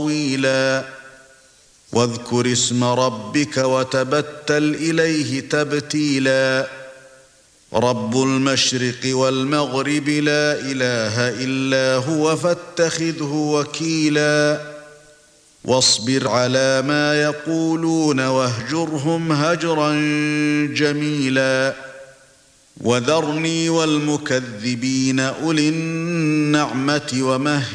طويلا واذكر اسم ربك وتبتل إليه تبتيلا رب المشرق والمغرب لا إله إلا هو فاتخذه وكيلا واصبر على ما يقولون واهجرهم هجرا جميلا وذرني والمكذبين أولي النعمة